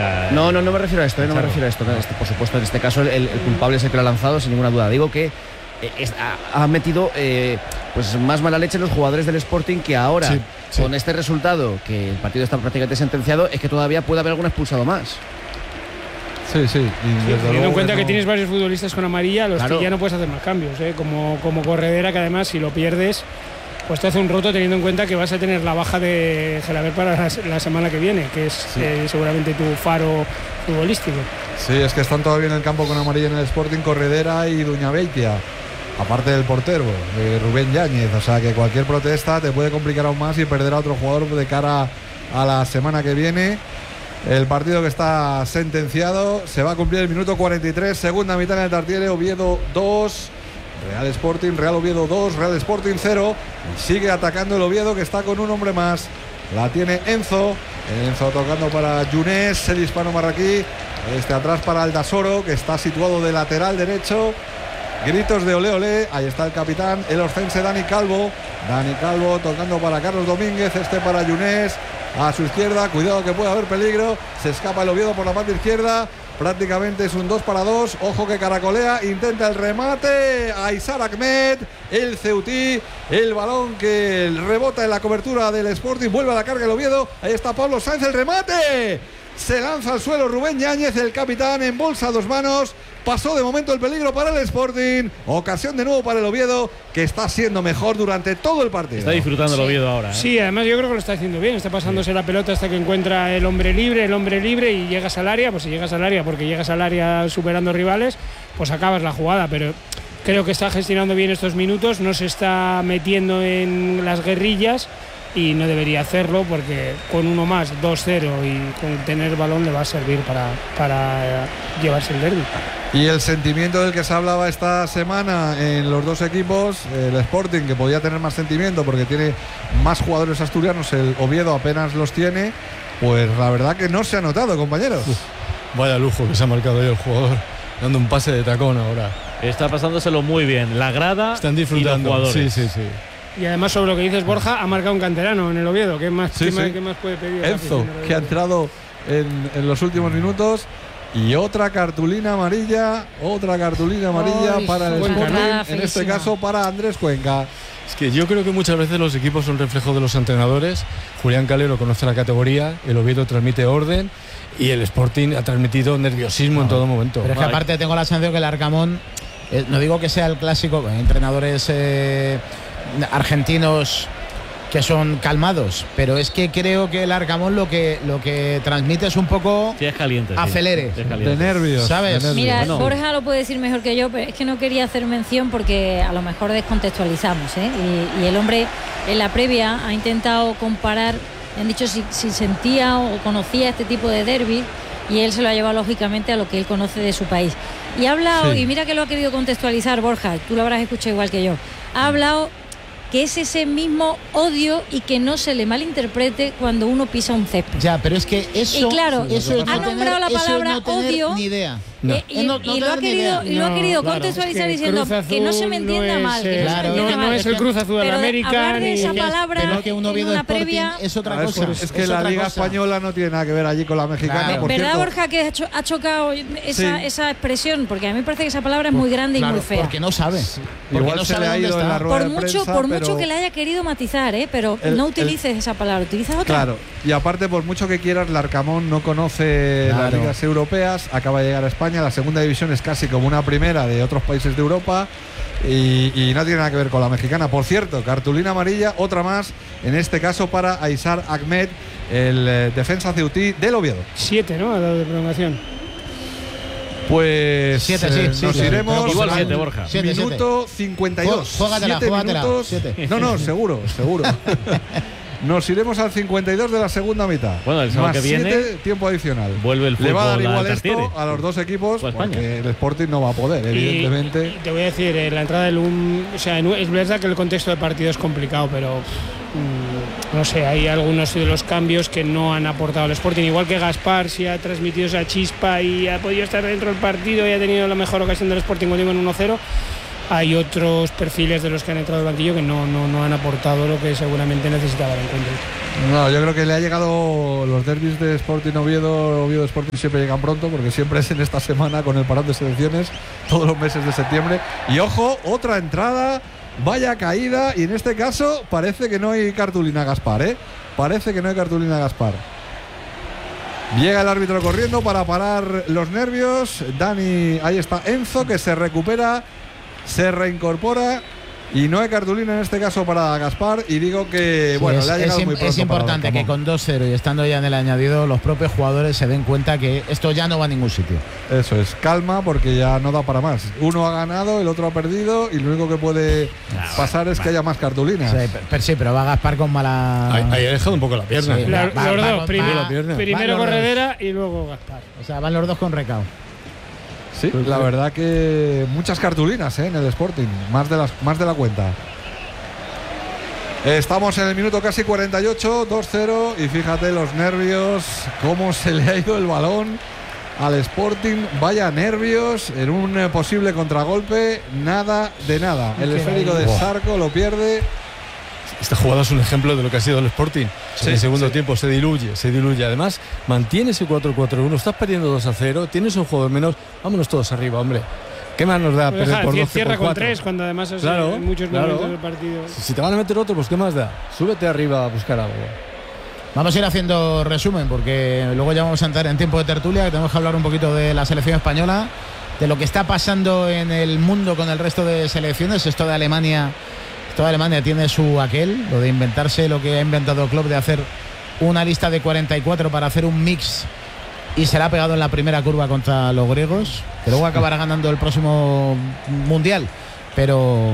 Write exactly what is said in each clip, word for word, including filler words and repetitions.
polémica. No, no, no me refiero a esto, eh, no me refiero a esto. No, este, por supuesto, en este caso el, el culpable es el que lo ha lanzado, sin ninguna duda. Digo que eh, es, ha, ha metido eh, pues más mala leche en los jugadores del Sporting, que ahora, sí, sí. con este resultado, que el partido está prácticamente sentenciado, es que todavía puede haber algún expulsado más. Sí, sí. Y teniendo en cuenta que, no... que tienes varios futbolistas con amarilla, los claro. que ya no puedes hacer más cambios, ¿eh? como, como Corredera, que además si lo pierdes, pues te hace un roto, teniendo en cuenta que vas a tener la baja de Gelabert para la, la semana que viene, que es sí. eh, seguramente tu faro futbolístico. Sí, es que están todavía en el campo con amarilla en el Sporting Corredera y Duñabeitia, aparte del portero, eh, Rubén Yáñez. O sea que cualquier protesta te puede complicar aún más y perder a otro jugador de cara a la semana que viene. El partido que está sentenciado, se va a cumplir el minuto cuarenta y tres, segunda mitad en el Tartiere. Oviedo dos, Real Sporting, Real Oviedo dos, Real Sporting cero. Y sigue atacando el Oviedo, que está con un hombre más. La tiene Enzo, Enzo tocando para Yunés, el hispano marroquí. Este atrás para Aldasoro, que está situado de lateral derecho. Gritos de olé olé, ahí está el capitán, el orcense Dani Calvo. Dani Calvo tocando para Carlos Domínguez, este para Yunés. A su izquierda, cuidado que puede haber peligro. Se escapa el Oviedo por la parte izquierda. Prácticamente es un dos para dos. Ojo que caracolea, intenta el remate. Aysar Ahmed, el Ceutí. El balón que rebota en la cobertura del Sporting. Vuelve a la carga el Oviedo. Ahí está Pablo Sáenz, el remate. Se lanza al suelo Rubén Yáñez, el capitán, en bolsa dos manos. Pasó de momento el peligro para el Sporting. Ocasión de nuevo para el Oviedo, que está siendo mejor durante todo el partido. Está disfrutando sí. el Oviedo ahora, ¿eh? Sí, además yo creo que lo está haciendo bien. Está pasándose sí. la pelota hasta que encuentra el hombre libre, el hombre libre y llegas al área. Pues si llegas al área, porque llegas al área superando rivales, pues acabas la jugada. Pero creo que está gestionando bien estos minutos. No se está metiendo en las guerrillas y no debería hacerlo, porque con uno más, dos cero, y con tener balón le va a servir para, para llevarse el derbi. Y el sentimiento del que se hablaba esta semana en los dos equipos, el Sporting, que podía tener más sentimiento porque tiene más jugadores asturianos, el Oviedo apenas los tiene, pues la verdad que no se ha notado, compañeros. Uf, vaya lujo que se ha marcado ahí el jugador, dando un pase de tacón ahora. Está pasándoselo muy bien, la grada. Están disfrutando. Y los jugadores. Sí, sí, sí. Y además, sobre lo que dices, Borja, ha marcado un canterano en el Oviedo. ¿Qué más, sí, ¿qué sí. más, ¿qué más puede pedir? Enzo, que ha entrado en, en los últimos minutos. Y otra cartulina amarilla, otra cartulina amarilla Ay, para el Sporting, en este caso para Andrés Cuenca. Es que yo creo que muchas veces los equipos son reflejo de los entrenadores. Julián Calero conoce la categoría, el Oviedo transmite orden y el Sporting ha transmitido nerviosismo no, en todo momento. Pero es que aparte tengo la sensación que el Arcamón, eh, no digo que sea el clásico, eh, entrenadores eh, argentinos que son calmados, pero es que creo que el Arcamón lo que lo que transmite es un poco sí, es caliente, acelere, sí. Es caliente. De nervios, ¿sabes? De nervios. Mira, bueno. Borja lo puede decir mejor que yo, pero es que no quería hacer mención porque a lo mejor descontextualizamos, ¿eh? Y, y el hombre en la previa ha intentado comparar, han dicho si, si sentía o conocía este tipo de derbi, y él se lo ha llevado lógicamente a lo que él conoce de su país. Y ha hablado, sí. y mira que lo ha querido contextualizar Borja, tú lo habrás escuchado igual que yo, ha hablado que es ese mismo odio y que no se le malinterprete cuando uno pisa un césped. Ya, pero es que eso, y claro, eso es ha no nombrado tener, la palabra no odio ni idea. No. Eh, y, no, no y, lo ha querido, y lo ha querido no, contextualizar claro, es que diciendo que no se me entienda no es, mal, que no, claro, se me no, entienda no mal. es el Cruz Azul de pero América, hablar de ni esa que, palabra pero que un Oviedo en una Sporting previa es otra claro, cosa. Es, es que es la otra Liga cosa. Española no tiene nada que ver allí con la mexicana. Claro. Por ¿Verdad, cierto. Borja, que ha, cho ha chocado esa, sí. esa expresión? Porque a mí me parece que esa palabra es muy grande claro, y muy fea. Porque no sabe. Sí. Porque Igual no se sabe le ha dónde ido en la está. rueda Por de mucho, prensa, por pero mucho que le haya querido matizar, ¿eh? Pero el, no utilices el, esa palabra, utiliza otra. Claro, y aparte, por mucho que quieras, Larcamón no conoce claro. las ligas europeas, acaba de llegar a España, la segunda división es casi como una primera de otros países de Europa y, y no tiene nada que ver con la mexicana. Por cierto, cartulina amarilla, otra más, en este caso para Aysar Ahmed, el eh, defensa ceutí del Oviedo. Siete, ¿no? A la de prolongación. Pues siete, eh, sí, nos sí, iremos igual al siete, Borja. Siete, minuto cincuenta y dos. Juégatela, siete juégatela. minutos. Siete. No, no, seguro, seguro. Nos iremos al cincuenta y dos de la segunda mitad. Bueno, el sábado más que viene siete, tiempo adicional. Vuelve el fútbol. Le va a dar a igual Tartiere. esto a los dos equipos, Pues porque España. el Sporting no va a poder, evidentemente. Y, y te voy a decir, eh, la entrada del U M, o sea, es verdad que el contexto del partido es complicado, pero mmm, no sé, hay algunos de los cambios que no han aportado al Sporting. Igual que Gaspar, si ha transmitido esa chispa y ha podido estar dentro del partido y ha tenido la mejor ocasión del Sporting cuando iba en uno cero. Hay otros perfiles de los que han entrado al banquillo que no, no, no han aportado lo que seguramente necesitaba el encuentro. No, yo creo que le ha llegado los derbis de Sporting Oviedo, Oviedo Sporting siempre llegan pronto, porque siempre es en esta semana con el parón de selecciones, todos los meses de septiembre. Y ojo, otra entrada, vaya caída, y en este caso parece que no hay cartulina Gaspar, ¿eh? Parece que no hay cartulina Gaspar. Llega el árbitro corriendo para parar los nervios. Dani, ahí está Enzo, que se recupera, se reincorpora. Y no hay cartulina en este caso para Gaspar. Y digo que, sí, bueno, es, le ha llegado es, muy pronto. Es importante que con dos cero y estando ya en el añadido, los propios jugadores se den cuenta que esto ya no va a ningún sitio. Eso es, calma, porque ya no da para más. Uno ha ganado, el otro ha perdido, y lo único que puede no, pasar es que haya más cartulinas. Sí, pero, sí, pero va Gaspar con mala. Ahí, ahí ha dejado un poco la pierna. Sí, la, va, los va, dos, va, primero, la pierna. primero Corredera y luego Gaspar. O sea, van los dos con recao. Sí, la verdad que muchas cartulinas, ¿eh? En el Sporting, más de, las, más de la cuenta. Estamos en el minuto casi cuarenta y ocho, dos cero, y fíjate los nervios, cómo se le ha ido el balón al Sporting. Vaya nervios en un posible contragolpe, nada de nada. El esférico de Sarco lo pierde. Esta jugada es un ejemplo de lo que ha sido el Sporting. Sí, en el segundo sí. tiempo se diluye, se diluye. Además, mantiene ese cuatro cuatro uno, estás perdiendo dos a cero, tienes un jugador menos, vámonos todos arriba, hombre. ¿Qué más nos da pues perder por doce cierra por con tres cuando además es claro, en muchos claro. momentos del partido. Si, si te van a meter otro, pues ¿qué más da? Súbete arriba a buscar algo. Vamos a ir haciendo resumen porque luego ya vamos a entrar en tiempo de tertulia, que tenemos que hablar un poquito de la selección española, de lo que está pasando en el mundo con el resto de selecciones. Esto de Alemania, esto de Alemania tiene su aquel, lo de inventarse lo que ha inventado Klopp, de hacer una lista de cuarenta y cuatro para hacer un mix, y se la ha pegado en la primera curva contra los griegos, que luego acabará ganando el próximo mundial, pero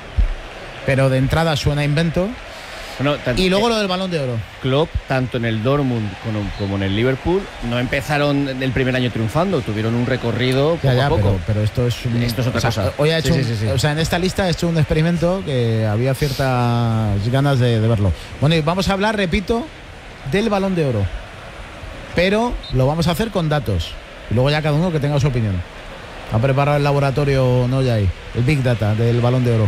pero de entrada suena invento. Bueno, y luego lo del Balón de Oro. Klopp, tanto en el Dortmund como, como en el Liverpool, no empezaron el primer año triunfando, tuvieron un recorrido poco ya, ya, a poco. Pero, pero esto es un, esto es otra o sea, cosa. Hoy ha hecho, sí, sí, sí, sí. o sea, en esta lista he hecho un experimento que había ciertas ganas de, de verlo. Bueno, y vamos a hablar, repito, del Balón de Oro, pero lo vamos a hacer con datos y luego ya cada uno que tenga su opinión. Ha preparado el laboratorio, no ya ahí, el Big Data del Balón de Oro.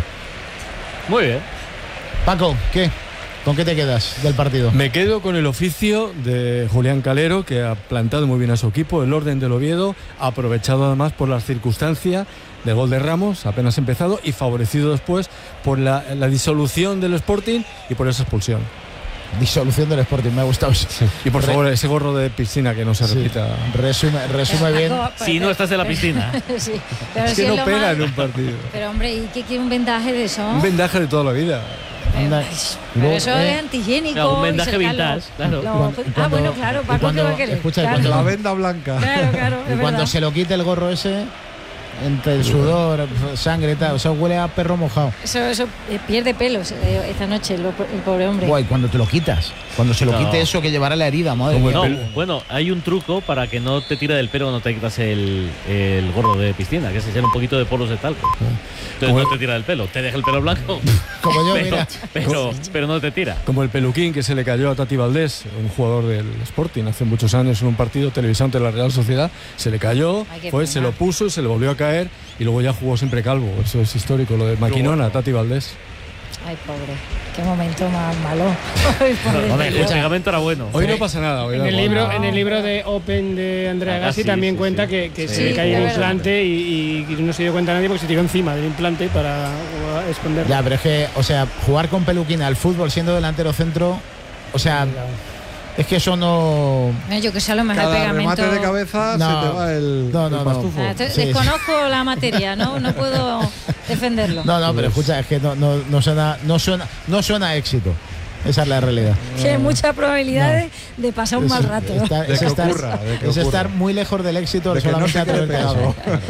Muy bien. Paco, ¿qué? ¿Con qué te quedas del partido? Me quedo con el oficio de Julián Calero, que ha plantado muy bien a su equipo, el orden del Oviedo, aprovechado además por las circunstancias del gol de Ramos, apenas empezado, y favorecido después por la, la disolución del Sporting y por esa expulsión. Disolución del Sporting, me ha gustado. Sí. Y por favor, ese gorro de piscina que no se sí. repita. Resume, resume bien. Si no estás en la piscina. Sí, pero es que si no es pega más... en un partido. Pero hombre, ¿y qué quiere un vendaje de eso? Un vendaje de toda la vida. Anda. Pero eso eh. es antihigiénico. No, un vendaje vintage, claro. Lo, cuando, ah, bueno, claro, Paco, cuando, ¿qué va a querer? Escucha, claro. cuando, la venda blanca. Claro, claro. Y cuando verdad. se lo quite el gorro ese, entre el sudor, sangre y tal, o sea, huele a perro mojado. Eso, eso eh, pierde pelos eh, esta noche el, el pobre hombre. Guay, cuando te lo quitas, cuando se lo no. quite eso que llevará la herida, madre mía. No, bueno, hay un truco para que no te tire del pelo cuando te quitas el, el gorro de piscina, que es echar un poquito de polvos de talco. Entonces como no te tira del pelo, te deja el pelo blanco. Como yo, pero, mira. Pero, pero no te tira. Como el peluquín que se le cayó a Tati Valdés, un jugador del Sporting, hace muchos años en un partido televisante de la Real Sociedad, se le cayó, pues se lo puso, se le volvió a caer y luego ya jugó siempre calvo. Eso es histórico, lo de Maquinona, Tati Valdés. Ay, pobre, qué momento más malo. Hombre, el pegamento era bueno. Hoy no pasa nada. Hoy en, no el libro, no. en el libro de Open de Andrea Gassi ah, sí, también sí, cuenta sí. que, que sí, se le cayó el implante y, y no se dio cuenta nadie porque se tiró encima del implante para esconderlo. Ya, pero es que, o sea, jugar con peluquín al fútbol siendo delantero centro, o sea... Es que eso no... no yo que sé, a lo mejor Cada el pegamento... remate de cabeza no, se te va el, no, no, el pastufo. No. Ah, sí. Desconozco la materia, ¿no? No puedo defenderlo. No, no, pero escucha, es que no, no, no, suena, no, suena, no suena a éxito. Esa es la realidad. Que hay muchas probabilidades no. de pasar un mal rato. Está, de es que estar, ocurra, de que es ocurra. estar muy lejos del éxito. De que no se quede pegado.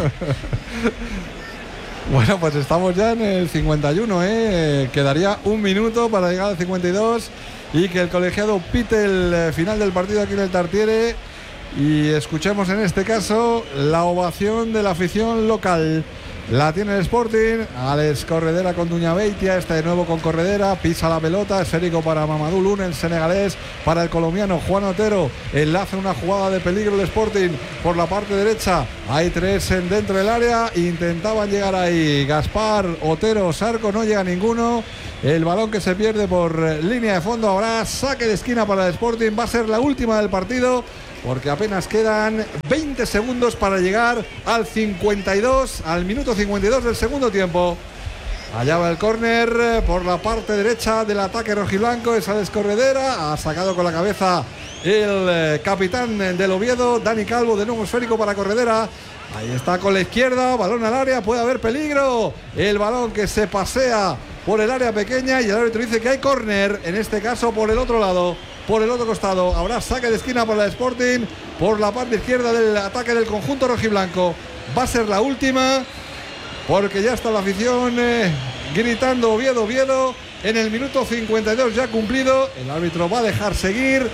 Bueno, pues estamos ya en el cincuenta y uno, ¿eh? Quedaría un minuto para llegar al cincuenta y dos y que el colegiado pite el final del partido aquí en el Tartiere y escuchemos en este caso la ovación de la afición local. La tiene el Sporting. Alex Corredera con Duñabeitia. Está de nuevo con Corredera. Pisa la pelota. Esférico para Mamadou Luna, el senegalés. Para el colombiano Juan Otero. Enlaza una jugada de peligro el Sporting por la parte derecha. Hay tres en dentro del área. Intentaban llegar ahí Gaspar, Otero, Sarco. No llega ninguno. El balón que se pierde por línea de fondo. Habrá saque de esquina para el Sporting. Va a ser la última del partido, porque apenas quedan veinte segundos para llegar al cincuenta y dos, al minuto cincuenta y dos del segundo tiempo. Allá va el córner por la parte derecha del ataque rojiblanco. Es Alex Corredera. Ha sacado con la cabeza el eh, capitán del Oviedo, Dani Calvo. De nuevo esférico para Corredera. Ahí está con la izquierda. Balón al área. Puede haber peligro. El balón que se pasea por el área pequeña y el árbitro dice que hay córner. En este caso por el otro lado, por el otro costado. Habrá saque de esquina para el Sporting por la parte izquierda del ataque del conjunto rojiblanco. Va a ser la última, porque ya está la afición eh, gritando Oviedo, Oviedo. En el minuto cincuenta y dos ya cumplido. El árbitro va a dejar seguir.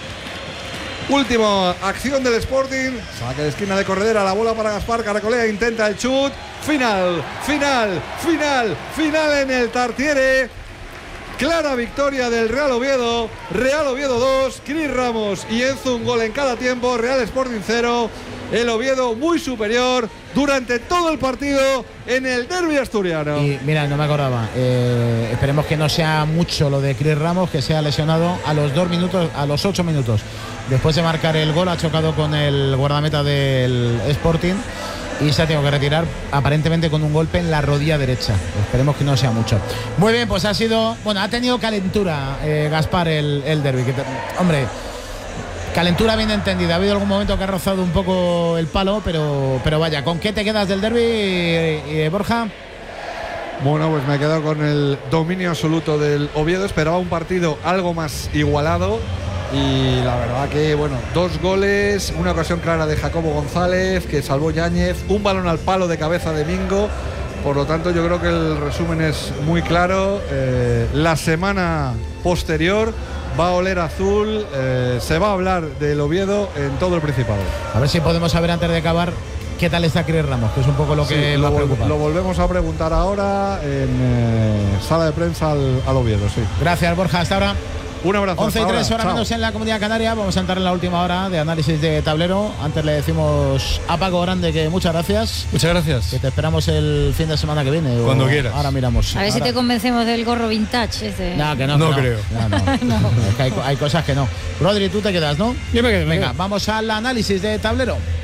Última acción del Sporting. Saque de esquina de Corredera. La bola para Gaspar. Caracolea, intenta el chut. Final, final, final, final en el Tartiere. Clara victoria del Real Oviedo. Real Oviedo dos, Cris Ramos y Enzo un gol en cada tiempo. Real Sporting cero. El Oviedo muy superior durante todo el partido en el derbi asturiano. Y mira, no me acordaba. Eh, esperemos que no sea mucho lo de Cris Ramos, que sea lesionado a los dos minutos, a los ocho minutos. Después de marcar el gol, ha chocado con el guardameta del Sporting y se ha tenido que retirar aparentemente con un golpe en la rodilla derecha. Esperemos que no sea mucho. Muy bien, pues ha sido, bueno, ha tenido calentura eh, Gaspar el, el derbi. Que, hombre, calentura bien entendida. Ha habido algún momento que ha rozado un poco el palo, pero, pero vaya, ¿con qué te quedas del derbi, eh, Borja? Bueno, pues me he quedado con el dominio absoluto del Oviedo. Esperaba un partido algo más igualado. Y la verdad que, bueno, dos goles, una ocasión clara de Jacobo González, que salvó Yáñez, un balón al palo de cabeza de Mingo. Por lo tanto, yo creo que el resumen es muy claro. Eh, la semana posterior va a oler azul, eh, se va a hablar del Oviedo en todo el Principado. A ver si podemos saber antes de acabar qué tal está Cris Ramos, que es un poco lo que sí, lo, vol lo volvemos a preguntar ahora en eh, sala de prensa al, al Oviedo, sí. Gracias, Borja, hasta ahora. Un abrazo. once y tres, hora menos en la Comunidad Canaria. Vamos a entrar en la última hora de análisis de tablero. Antes le decimos a Paco Grande que muchas gracias. Muchas gracias. Que te esperamos el fin de semana que viene. Cuando quieras. Ahora miramos. A ver ahora. si te convencemos del gorro vintage ese. No, que no. No que no. creo. No, no. No. Es que hay, hay cosas que no. Rodri, tú te quedas, ¿no? Yo me quedo. Venga, vamos al análisis de tablero.